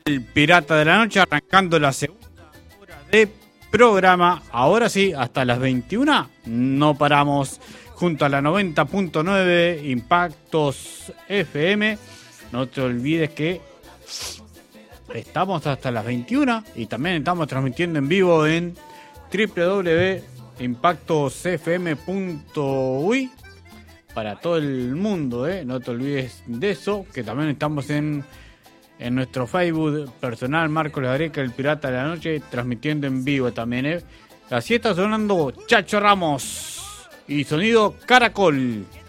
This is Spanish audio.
El Pirata de la Noche, arrancando la segunda hora de programa. Ahora sí, hasta las 21 no paramos. Junto a la 90.9 Impactos FM. No te olvides que estamos hasta las 21 y también estamos transmitiendo en vivo en www.impactosfm.uy para todo el mundo, no te olvides de eso, que también estamos en nuestro Facebook personal, Marcos Ladreca, el Pirata de la Noche, transmitiendo en vivo también, Así está sonando Chacho Ramos y sonido Caracol.